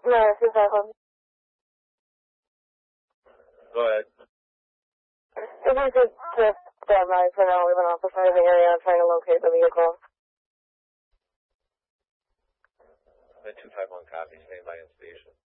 No, it's just that one. Go ahead. If you could just stand by for now, we have an officer in the area trying to locate the vehicle. 251 copy, stand by in station.